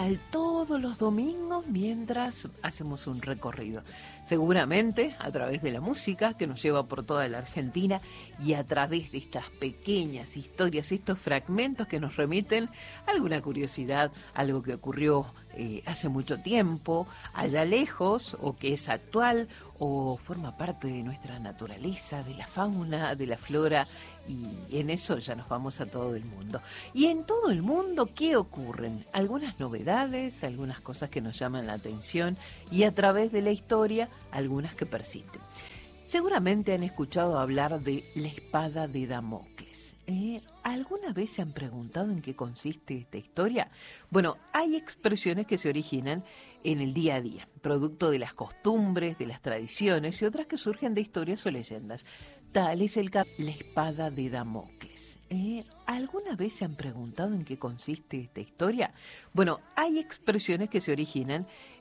igual todos los domingos mientras hacemos un recorrido. Seguramente a través de la música que nos lleva por toda la Argentina y a través de estas pequeñas historias, estos fragmentos que nos remiten a alguna curiosidad, algo que ocurrió hace mucho tiempo, allá lejos, o que es actual, o forma parte de nuestra naturaleza, de la fauna, de la flora, y en eso ya nos vamos a todo el mundo. Y en todo el mundo, ¿qué ocurren? Algunas novedades, algunas cosas que nos llaman la atención, y a través de la historia, algunas que persisten. Seguramente han escuchado hablar de la espada de Damocles. ¿Alguna vez se han preguntado en qué consiste esta historia? Bueno, hay expresiones que se originan en el día a día, producto de las costumbres, de las tradiciones y otras que surgen de historias o leyendas. Tal es el caso de la espada de Damocles. ¿Alguna vez se han preguntado en qué consiste esta historia? Bueno, hay expresiones que se originan